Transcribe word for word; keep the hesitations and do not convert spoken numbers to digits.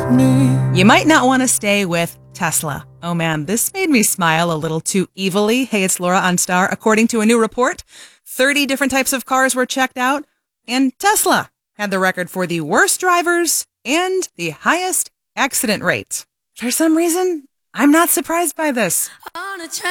You might not want to stay with Tesla. Oh man, this made me smile a little too evilly. Hey, it's Laura on Star. According to a new report, thirty different types of cars were checked out, and Tesla had the record for the worst drivers and the highest accident rates. For some reason, I'm not surprised by this.